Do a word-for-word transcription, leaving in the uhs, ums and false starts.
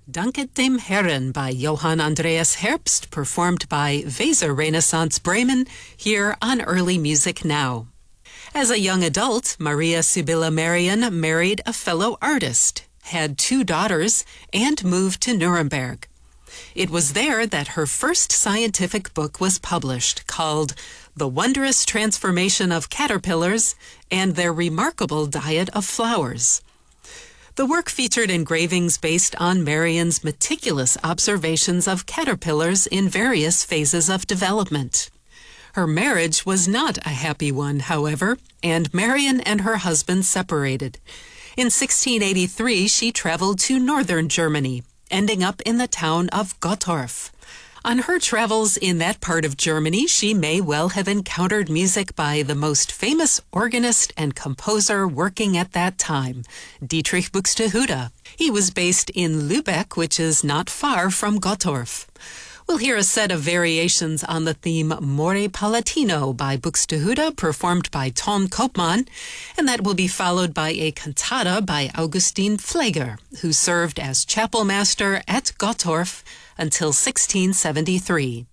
Danket dem Herren by Johann Andreas Herbst, performed by Weser Renaissance Bremen, here on Early Music Now. As a young adult, Maria Sibylla Merian married a fellow artist, had two daughters, and moved to Nuremberg. It was there that her first scientific book was published, called The Wondrous Transformation of Caterpillars and Their Remarkable Diet of Flowers. The work featured engravings based on Merian's meticulous observations of caterpillars in various phases of development. Her marriage was not a happy one, however, and Merian and her husband separated. In sixteen eighty-three, she traveled to northern Germany, ending up in the town of Gottorf. On her travels in that part of Germany, she may well have encountered music by the most famous organist and composer working at that time, Dietrich Buxtehude. He was based in Lübeck, which is not far from Gottorf. We'll hear a set of variations on the theme More Palatino by Buxtehude, performed by Ton Koopman, and that will be followed by a cantata by Augustin Pfleger, who served as chapel master at Gottorf until sixteen seventy-three.